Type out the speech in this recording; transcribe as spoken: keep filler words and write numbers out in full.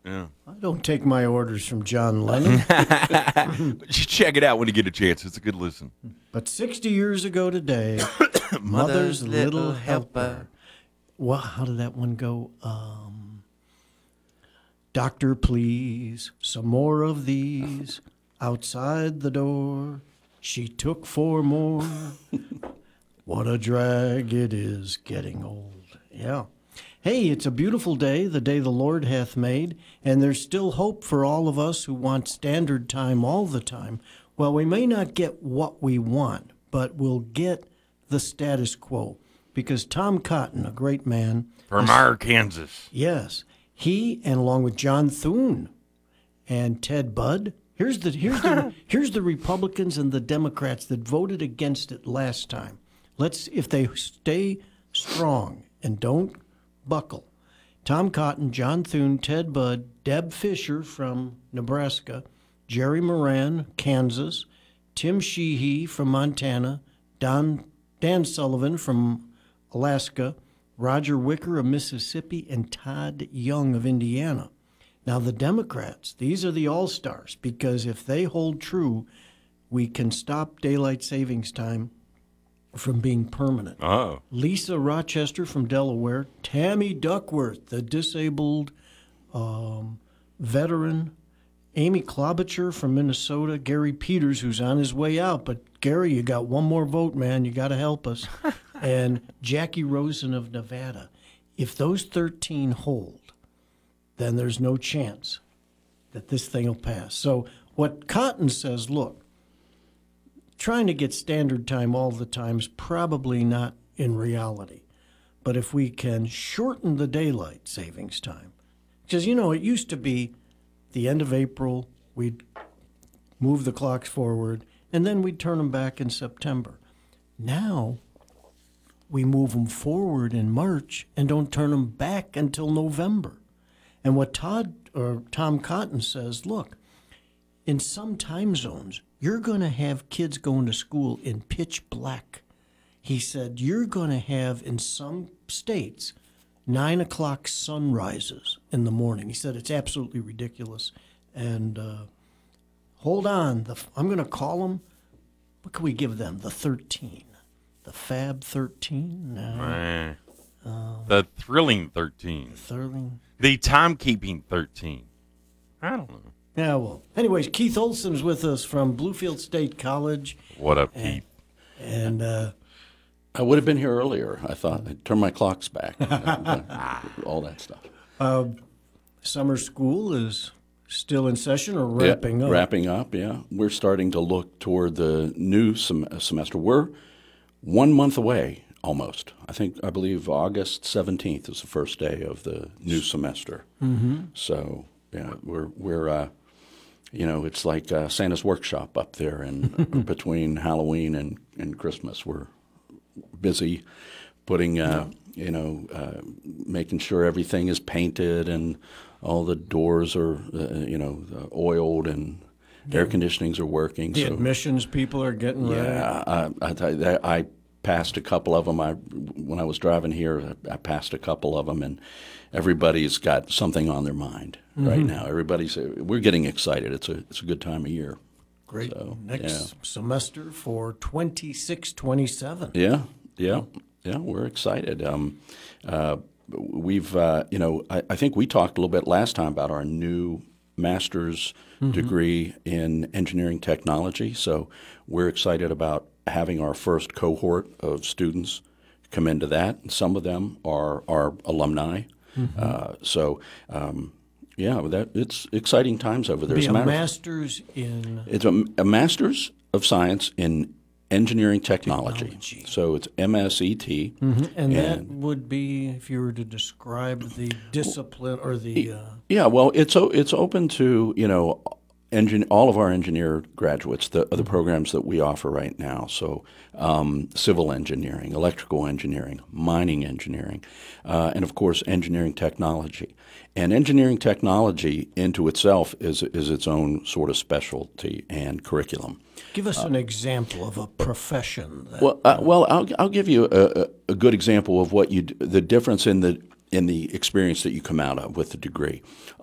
Yeah. I don't take my orders from John Lennon. But you check it out when you get a chance. It's a good listen. But sixty years ago today, Mother's Little Helper. Well, how did that one go? Um, Doctor, please, some more of these outside the door. She took four more. What a drag it is getting old. Yeah. Hey, it's a beautiful day, the day the Lord hath made, and there's still hope for all of us who want standard time all the time. Well, we may not get what we want, but we'll get the status quo. Because Tom Cotton, a great man. From our Kansas. Yes. He, and along with John Thune and Ted Budd, here's the, here's the, here's the Republicans and the Democrats that voted against it last time. Let's, if they stay strong and don't buckle. Tom Cotton, John Thune, Ted Budd, Deb Fisher from Nebraska, Jerry Moran, Kansas, Tim Sheehy from Montana, Don Dan Sullivan from Alaska, Roger Wicker of Mississippi, and Todd Young of Indiana. Now the Democrats, these are the all-stars, because if they hold true, we can stop daylight savings time from being permanent. Oh. Lisa Rochester from Delaware, Tammy Duckworth, the disabled um, veteran, Amy Klobuchar from Minnesota, Gary Peters, who's on his way out. But, Gary, you got one more vote, man. You got to help us. And Jackie Rosen of Nevada. If those thirteen hold, then there's no chance that this thing will pass. So what Cotton says, look, trying to get standard time all the time is probably not in reality. But if we can shorten the daylight savings time, because, you know, it used to be the end of April, we'd move the clocks forward, and then we'd turn them back in September. Now we move them forward in March and don't turn them back until November. And what Todd or Tom Cotton says, look, in some time zones, you're going to have kids going to school in pitch black. He said you're going to have, in some states, nine o'clock sunrises in the morning. He said it's absolutely ridiculous. And uh, hold on, the, I'm going to call them, what can we give them, the thirteen? The Fab thirteen? No. Uh, the Thrilling thirteen. Thrilling. The Timekeeping thirteen. I don't know. Yeah, well, anyways, Keith Olson's with us from Bluefield State College. What up, and, Keith? And uh, I would have been here earlier. I thought I'd turn my clocks back, all that stuff. Uh, summer school is still in session or wrapping yeah, up? Wrapping up, yeah. We're starting to look toward the new sem- semester. We're one month away almost. I think, I believe August seventeenth is the first day of the new semester. Mm-hmm. So, yeah, we're, we're uh, you know, it's like uh, Santa's workshop up there, and between Halloween and, and Christmas, we're busy putting, uh, yeah. you know, uh, making sure everything is painted and all the doors are, uh, you know, oiled and yeah. air conditionings are working. The so, admissions people are getting ready. Yeah, I, I, I passed a couple of them. I, when I was driving here, I passed a couple of them, and everybody's got something on their mind mm-hmm. right now. Everybody's, we're getting excited. It's a, it's a good time of year. Great. So, Next yeah. semester for twenty-six twenty-seven. Yeah, yeah, yeah. We're excited. Um, uh, we've, uh, you know, I, I think we talked a little bit last time about our new master's mm-hmm. degree in engineering technology. So we're excited about having our first cohort of students come into that. And some of them are our alumni. Mm-hmm. Uh, so. Um, Yeah, that it's exciting times over there. Be As a, a matter master's in... It's a, a master's of science in engineering technology. technology. So it's M S E T. Mm-hmm. And, and that would be, if you were to describe the discipline or the... Uh... Yeah, well, it's it's open to, you know, engin- all of our engineer graduates, the, the programs that we offer right now. So um, civil engineering, electrical engineering, mining engineering, uh, and, of course, engineering technology. And engineering technology into itself is is its own sort of specialty and curriculum. Give us uh, an example of a profession. That, well, uh, well, I'll I'll give you a, a good example of what you the difference in the in the experience that you come out of with the degree.